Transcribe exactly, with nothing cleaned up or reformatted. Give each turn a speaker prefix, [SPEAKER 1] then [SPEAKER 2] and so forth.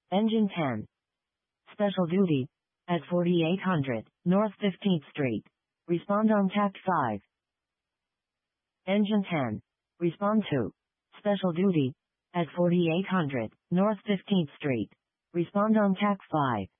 [SPEAKER 1] Engine ten. Special duty. At forty-eight hundred, North fifteenth Street. Respond on Tact five. Engine ten. Respond to. Special duty. At forty-eight hundred, North fifteenth Street. Respond on Tact five.